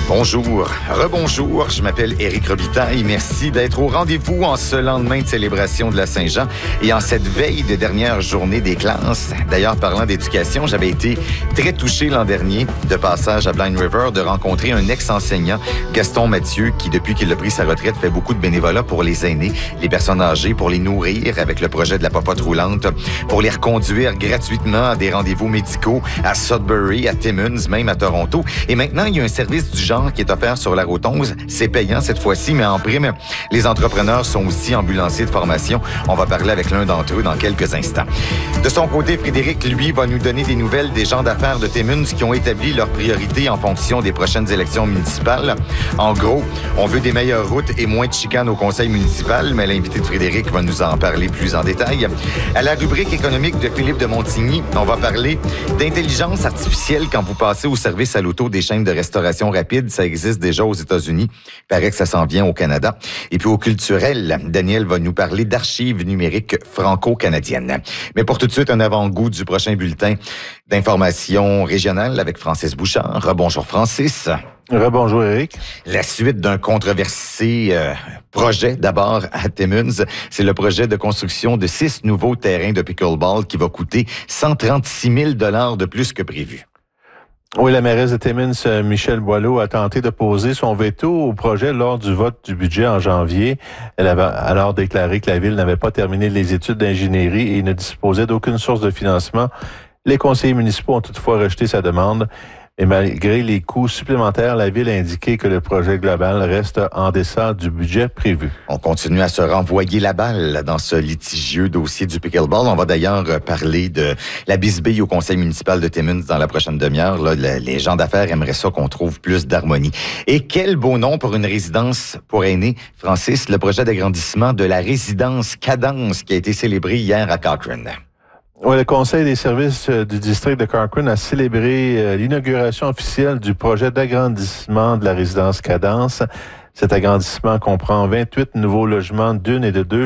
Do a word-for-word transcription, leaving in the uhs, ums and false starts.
Bonjour, rebonjour, je m'appelle Éric Robitaille. Merci d'être au rendez-vous en ce lendemain de célébration de la Saint-Jean et en cette veille de dernière journée des classes. D'ailleurs, parlant d'éducation, j'avais été très touché l'an dernier, de passage à Blind River, de rencontrer un ex-enseignant, Gaston Mathieu, qui, depuis qu'il a pris sa retraite, fait beaucoup de bénévolat pour les aînés, les personnes âgées, pour les nourrir avec le projet de la popote roulante, pour les reconduire gratuitement à des rendez-vous médicaux à Sudbury, à Timmins, même à Toronto. Et maintenant, il y a un service du genre qui est offert sur la route onze. C'est payant cette fois-ci, mais en prime. Les entrepreneurs sont aussi ambulanciers de formation. On va parler avec l'un d'entre eux dans quelques instants. De son côté, Frédéric, lui, va nous donner des nouvelles des gens d'affaires de Timmins qui ont établi leurs priorités en fonction des prochaines élections municipales. En gros, on veut des meilleures routes et moins de chicanes au conseil municipal, mais l'invité de Frédéric va nous en parler plus en détail. À la rubrique économique de Philippe de Montigny, on va parler d'intelligence artificielle quand vous passez au service à l'auto des chaînes de restauration rapide. Ça existe déjà aux États-Unis. Il paraît que ça s'en vient au Canada. Et puis au culturel, Daniel va nous parler d'archives numériques franco-canadiennes. Mais pour tout de suite, un avant-goût du prochain bulletin d'information régionale avec Francis Bouchard. Rebonjour Francis. Rebonjour Éric. La suite d'un controversé euh, projet d'abord à Timmins, c'est le projet de construction de six nouveaux terrains de pickleball qui va coûter cent trente-six mille dollars de plus que prévu. Oui, la mairesse de Timmins, Michèle Boileau, a tenté de poser son veto au projet lors du vote du budget en janvier. Elle avait alors déclaré que la ville n'avait pas terminé les études d'ingénierie et ne disposait d'aucune source de financement. Les conseillers municipaux ont toutefois rejeté sa demande. Et malgré les coûts supplémentaires, la ville a indiqué que le projet global reste en deçà du budget prévu. On continue à se renvoyer la balle dans ce litigieux dossier du pickleball. On va d'ailleurs parler de la bisbille au conseil municipal de Timmins dans la prochaine demi-heure. Là, les gens d'affaires aimeraient ça qu'on trouve plus d'harmonie. Et quel beau nom pour une résidence pour aînés, Francis, le projet d'agrandissement de la résidence Cadence qui a été célébré hier à Cochrane. Oui, le Conseil des services du district de Cochrane a célébré l'inauguration officielle du projet d'agrandissement de la résidence Cadence. Cet agrandissement comprend vingt-huit nouveaux logements d'une et de deux